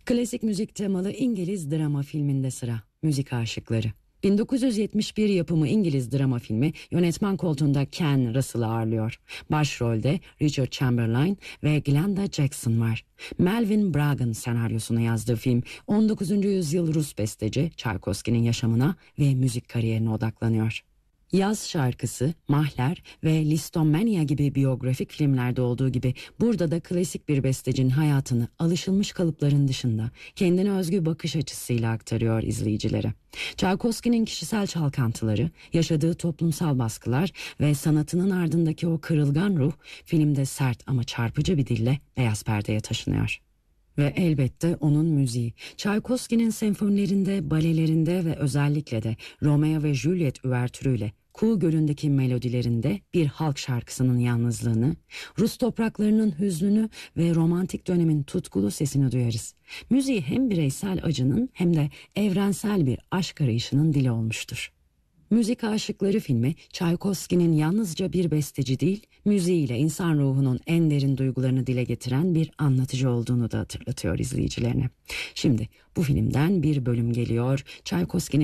Klasik müzik temalı İngiliz drama filminde sıra. Müzik Aşıkları. 1971 yapımı İngiliz drama filmi yönetmen koltuğunda Ken Russell'ı ağırlıyor. Başrolde Richard Chamberlain ve Glenda Jackson var. Melvin Bragin senaryosunu yazdığı film 19. yüzyıl Rus besteci Tchaikovsky'nin yaşamına ve müzik kariyerine odaklanıyor. Yaz Şarkısı, Mahler ve Listomania gibi biyografik filmlerde olduğu gibi burada da klasik bir bestecinin hayatını alışılmış kalıpların dışında kendine özgü bakış açısıyla aktarıyor izleyicilere. Tchaikovsky'nin kişisel çalkantıları, yaşadığı toplumsal baskılar ve sanatının ardındaki o kırılgan ruh filmde sert ama çarpıcı bir dille beyaz perdeye taşınıyor. Ve elbette onun müziği. Tchaikovsky'nin senfonilerinde, balelerinde ve özellikle de Romeo ve Juliet üvertürüyle Kuğu Gölü'ndeki melodilerinde bir halk şarkısının yalnızlığını, Rus topraklarının hüznünü ve romantik dönemin tutkulu sesini duyarız. Müziği hem bireysel acının hem de evrensel bir aşk arayışının dili olmuştur. Müzik Aşıkları filmi Tchaikovsky'nin yalnızca bir besteci değil, müziğiyle insan ruhunun en derin duygularını dile getiren bir anlatıcı olduğunu da hatırlatıyor izleyicilerine. Şimdi bu filmden bir bölüm geliyor. Tchaikovsky'nin